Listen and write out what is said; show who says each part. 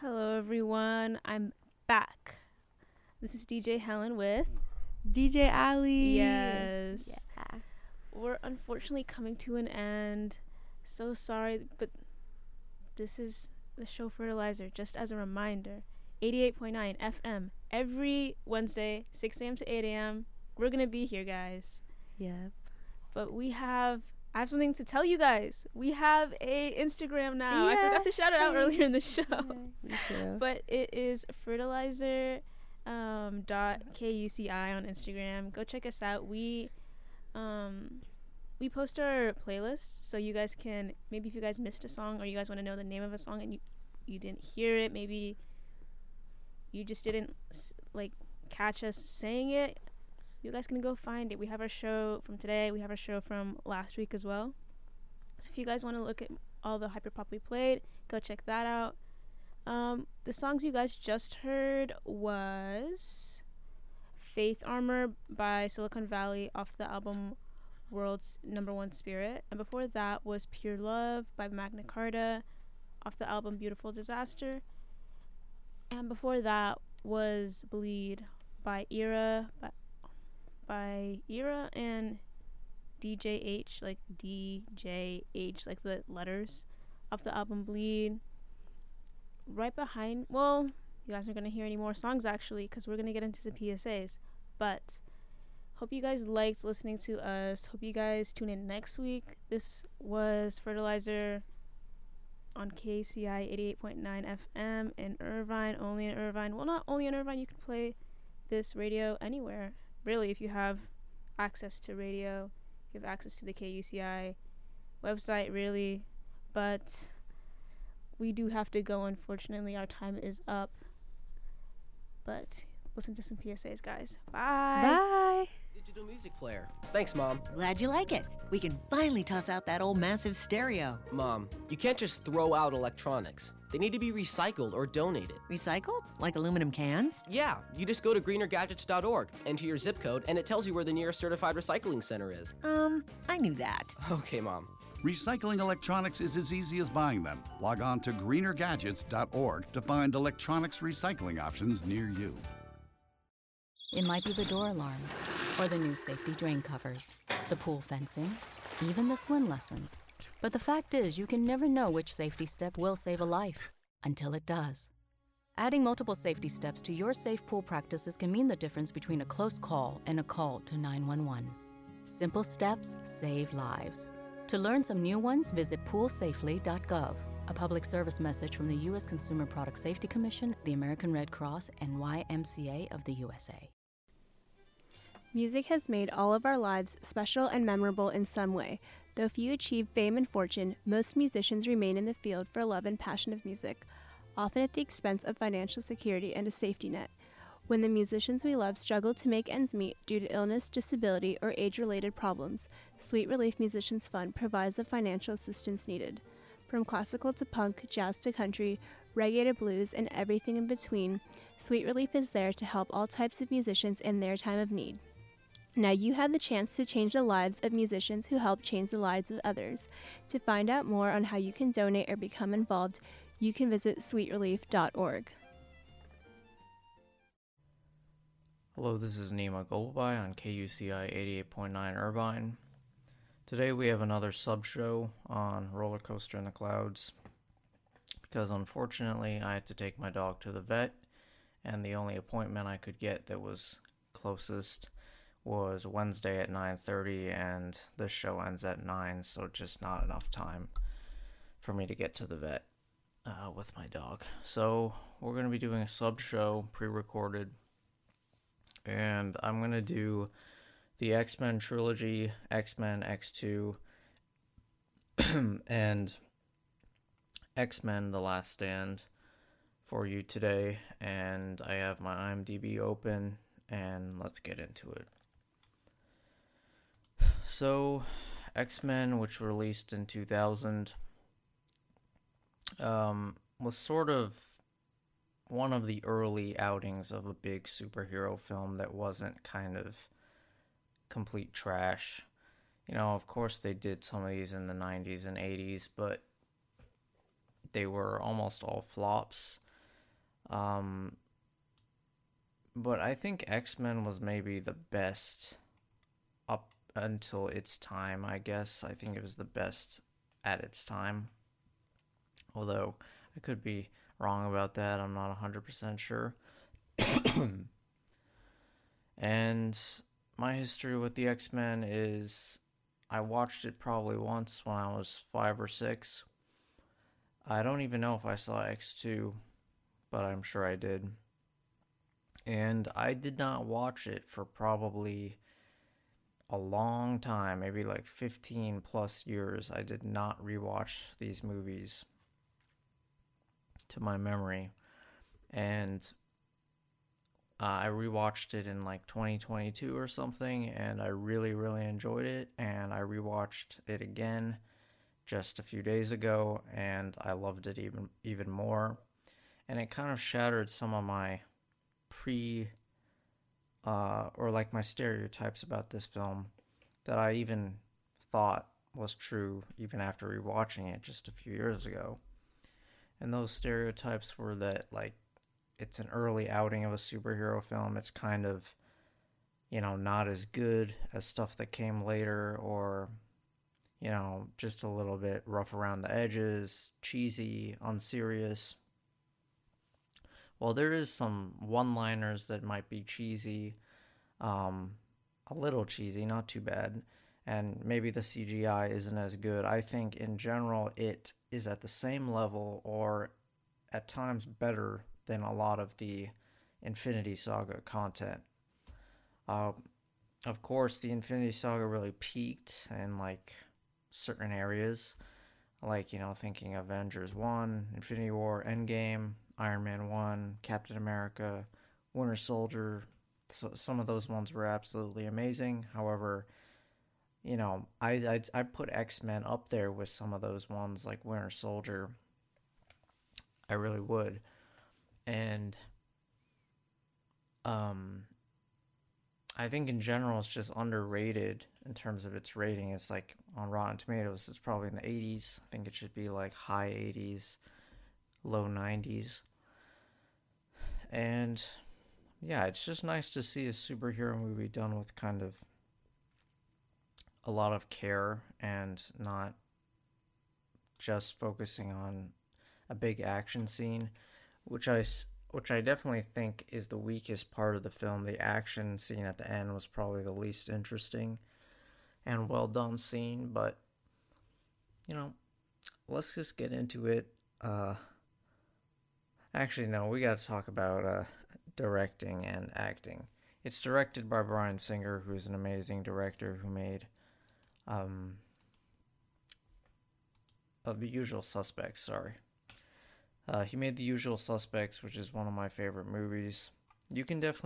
Speaker 1: Hello, everyone. I'm back. This is DJ Helen with
Speaker 2: DJ Ali.
Speaker 1: Yes.
Speaker 2: Yeah.
Speaker 1: We're unfortunately coming to an end. So sorry, but this is the show Fertilizer. Just as a reminder, 88.9 FM every Wednesday, 6 a.m. to 8 a.m. We're gonna be here, guys.
Speaker 2: Yep.
Speaker 1: But I have something to tell you guys. We have a Instagram now. I forgot to shout it out earlier in the show.
Speaker 2: Me too.
Speaker 1: But it is fertilizer .kuci on Instagram. Go check us out. We post our playlists, so you guys can, maybe if you guys missed a song or you guys want to know the name of a song and you didn't hear it, maybe you just didn't catch us saying it, you guys can go find it. We have our show from today. We have our show from last week as well. So if you guys want to look at all the hyperpop we played, go check that out. The songs you guys just heard was Faith Armor by Silicon Valley off the album World's Number One Spirit. And before that was Pure Love by Magna Carta off the album Beautiful Disaster. And before that was Bleed by Era and DJH, like DJH, like the letters off the album Bleed. Right behind, well, you guys aren't going to hear any more songs actually, because we're going to get into some PSAs. But hope you guys liked listening to us. Hope you guys tune in next week. This was Fertilizer on KCI 88.9 FM in Irvine, only in Irvine. Well, not only in Irvine, you can play this radio anywhere. Really, if you have access to radio, you have access to the KUCI website, really. But we do have to go, unfortunately. Our time is up. But listen to some PSAs, guys. Bye.
Speaker 2: Bye.
Speaker 3: Digital music player. Thanks, Mom.
Speaker 4: Glad you like it. We can finally toss out that old massive stereo.
Speaker 3: Mom, you can't just throw out electronics. They need to be recycled or donated.
Speaker 4: Recycled? Like aluminum cans?
Speaker 3: Yeah, you just go to greenergadgets.org, enter your zip code, and it tells you where the nearest certified recycling center is.
Speaker 4: I knew that.
Speaker 3: Okay, Mom.
Speaker 5: Recycling electronics is as easy as buying them. Log on to greenergadgets.org to find electronics recycling options near you.
Speaker 6: It might be the door alarm, or the new safety drain covers, the pool fencing, even the swim lessons. But the fact is, you can never know which safety step will save a life, until it does. Adding multiple safety steps to your safe pool practices can mean the difference between a close call and a call to 911. Simple steps save lives. To learn some new ones, visit poolsafely.gov. A public service message from the U.S. Consumer Product Safety Commission, the American Red Cross, and YMCA of the USA.
Speaker 2: Music has made all of our lives special and memorable in some way. Though few achieve fame and fortune, most musicians remain in the field for love and passion of music, often at the expense of financial security and a safety net. When the musicians we love struggle to make ends meet due to illness, disability, or age-related problems, Sweet Relief Musicians Fund provides the financial assistance needed. From classical to punk, jazz to country, reggae to blues, and everything in between, Sweet Relief is there to help all types of musicians in their time of need. Now you have the chance to change the lives of musicians who help change the lives of others. To find out more on how you can donate or become involved, you can visit sweetrelief.org.
Speaker 7: Hello, this is Nima Golbai on KUCI 88.9 Irvine. Today we have another sub-show on Roller Coaster in the Clouds, because unfortunately I had to take my dog to the vet, and the only appointment I could get that was closest was Wednesday at 9:30, and this show ends at 9, so just not enough time for me to get to the vet with my dog. So we're going to be doing a sub-show, pre-recorded, and I'm going to do the X-Men trilogy, X-Men X2, and X-Men The Last Stand for you today, and I have my IMDb open, and let's get into it. So, X-Men, which released in 2000, was sort of one of the early outings of a big superhero film that wasn't kind of complete trash. You know, of course they did some of these in the 90s and 80s, but they were almost all flops. Um, but I think X-Men was maybe the best up until its time, I guess. I think it was the best at its time. Although I could be wrong about that. I'm not 100% sure. And my history with the X-Men is I watched it probably once when I was 5 or 6. I don't even know if I saw X2, but I'm sure I did. And I did not watch it for probably a long time, maybe like 15 plus years. I did not rewatch these movies to my memory. And I rewatched it in like 2022 or something, and I really, really enjoyed it. And I rewatched it again just a few days ago, and I loved it even more. And it kind of shattered some of my or like my stereotypes about this film that I even thought was true even after rewatching it just a few years ago. And those stereotypes were that, like, it's an early outing of a superhero film. It's kind of, not as good as stuff that came later, or, just a little bit rough around the edges, cheesy, unserious. Well, there is some one-liners that might be cheesy, a little cheesy, not too bad, and maybe the CGI isn't as good. I think in general it is at the same level or at times better than a lot of the Infinity Saga content. Of course, the Infinity Saga really peaked in like certain areas, like, thinking Avengers 1, Infinity War, Endgame, Iron Man 1, Captain America, Winter Soldier. So some of those ones were absolutely amazing. However, I put X-Men up there with some of those ones, like Winter Soldier. I really would. And I think in general it's just underrated in terms of its rating. It's like on Rotten Tomatoes, it's probably in the 80s. I think it should be like high 80s, low 90s. And yeah, it's just nice to see a superhero movie done with kind of a lot of care and not just focusing on a big action scene, which I definitely think is the weakest part of the film. The action scene at the end was probably the least interesting and well done scene, but let's just get into it. Actually, no, we got to talk about directing and acting. It's directed by Bryan Singer, who's an amazing director who made The Usual Suspects, sorry. He made The Usual Suspects, which is one of my favorite movies. You can definitely